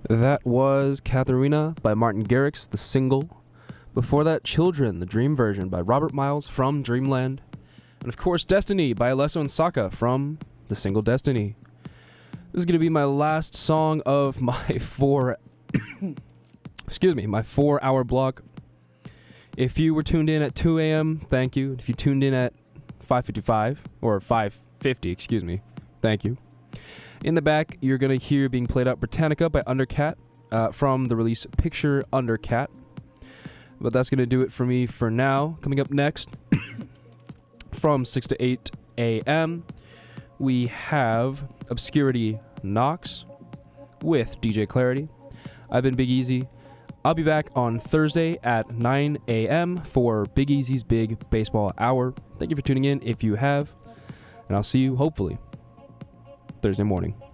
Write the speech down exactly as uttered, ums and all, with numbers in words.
That was Katharina by Martin Garrix, the single. Before that, Children, the Dream version by Robert Miles from Dreamland. And of course, Destiny by Alesso and Saka from the single Destiny. This is going to be my last song of my four, excuse me, my four hour block. If you were tuned in at two a.m., thank you. If you tuned in at five fifty-five, or five fifty, excuse me, thank you. In the back, you're going to hear being played out Britannica by Undercat uh, from the release Picture Undercat. But that's going to do it for me for now. Coming up next, from six to eight a.m., we have Obscurity Knox with D J Clarity. I've been Big Easy. I'll be back on Thursday at nine a.m. for Big Easy's Big Baseball Hour. Thank you for tuning in if you have, and I'll see you, hopefully, Thursday morning.